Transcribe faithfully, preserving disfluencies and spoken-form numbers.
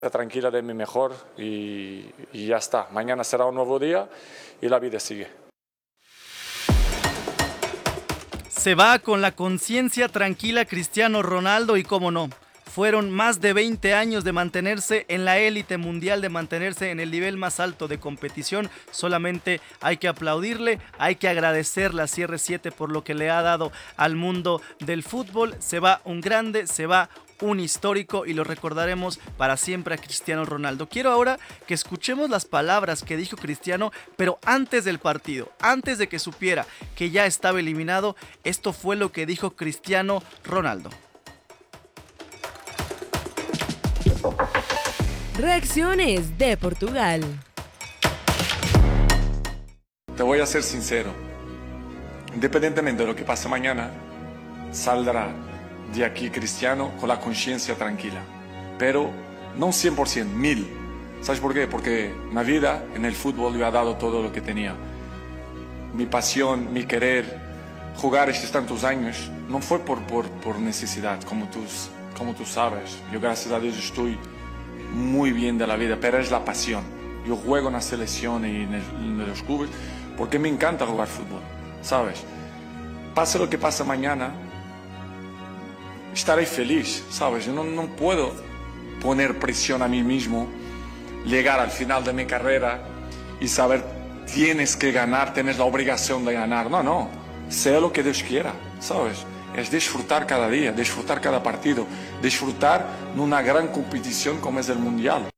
tranquila de mi mejor y, y ya está. Mañana será un nuevo día y la vida sigue. Se va con la conciencia tranquila Cristiano Ronaldo y cómo no. Fueron más de veinte años de mantenerse en la élite mundial, de mantenerse en el nivel más alto de competición. Solamente hay que aplaudirle, hay que agradecerle a C R siete por lo que le ha dado al mundo del fútbol. Se va un grande, se va un histórico y lo recordaremos para siempre a Cristiano Ronaldo. Quiero ahora que escuchemos las palabras que dijo Cristiano, pero antes del partido, antes de que supiera que ya estaba eliminado. Esto fue lo que dijo Cristiano Ronaldo. Reacciones de Portugal. Te voy a ser sincero. Independientemente de lo que pase mañana, saldrá de aquí Cristiano con la conciencia tranquila. Pero no cien por ciento, mil. ¿Sabes por qué? Porque en la vida, en el fútbol, yo he dado todo lo que tenía. Mi pasión, mi querer, jugar estos tantos años, no fue por, por, por necesidad, como tú, como tú sabes. Yo, gracias a Dios, estoy muy bien de la vida, pero es la pasión. Yo juego en la selección y en, el, en los clubes porque me encanta jugar fútbol, ¿sabes? Pase lo que pase mañana, estaré feliz, ¿sabes? Yo no, no puedo poner presión a mí mismo, llegar al final de mi carrera y saber, tienes que ganar, tienes la obligación de ganar. No, no, sea lo que Dios quiera, ¿sabes? Es disfrutar cada día, disfrutar cada partido, disfrutar en una gran competición como es el Mundial.